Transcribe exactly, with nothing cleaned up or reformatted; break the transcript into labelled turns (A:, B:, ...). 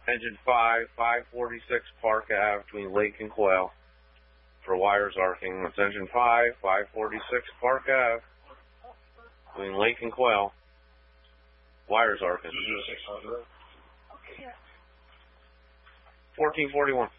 A: Engine five, five forty-six Park Avenue between Lake and Quail for wires arcing. That's engine five, five forty-six Park Avenue between Lake and Quail. Wires arcing. fourteen forty-one.